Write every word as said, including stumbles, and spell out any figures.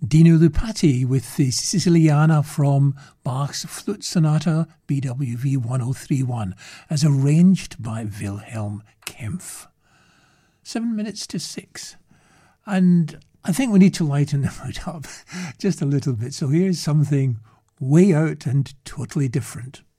Dino Lupati with the Siciliana from Bach's Flute Sonata B W V one oh three one, as arranged by Wilhelm Kempff. Seven minutes to six. And I think we need to lighten the mood up just a little bit. So here's something way out and totally different.